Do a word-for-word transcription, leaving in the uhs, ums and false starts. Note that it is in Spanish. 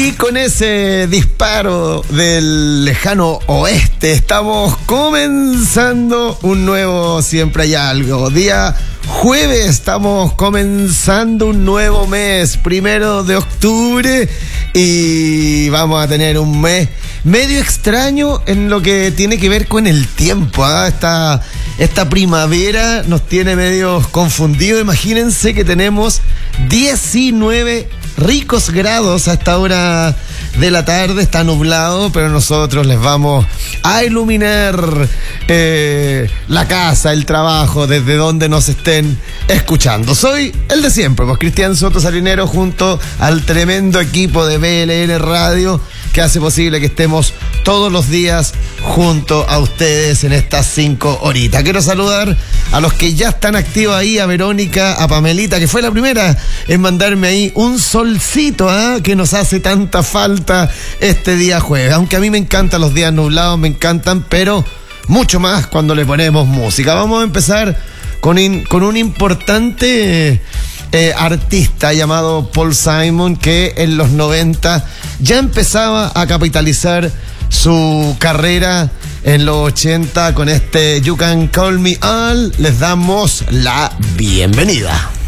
Y con ese disparo del lejano oeste estamos comenzando un nuevo Siempre Hay Algo. Día jueves estamos comenzando un nuevo mes, primero de octubre, y vamos a tener un mes medio extraño en lo que tiene que ver con el tiempo, ¿eh? Esta, esta primavera nos tiene medio confundidos. Imagínense que tenemos diecinueve ricos grados a esta hora de la tarde, está nublado, pero nosotros les vamos a iluminar eh, la casa, el trabajo, desde donde nos estén escuchando. Soy el de siempre, pues Cristian Soto Salinero, junto al tremendo equipo de B L N Radio, que hace posible que estemos todos los días junto a ustedes en estas cinco horitas. Quiero saludar a los que ya están activos ahí, a Verónica, a Pamelita, que fue la primera en mandarme ahí un solcito, ¿eh? que nos hace tanta falta este día jueves. Aunque a mí me encantan los días nublados, me encantan, pero mucho más cuando le ponemos música. Vamos a empezar con, in, con un importante eh, artista llamado Paul Simon, que en los noventa ya empezaba a capitalizar su carrera en los ochenta con este You Can Call Me Al. Les damos la bienvenida.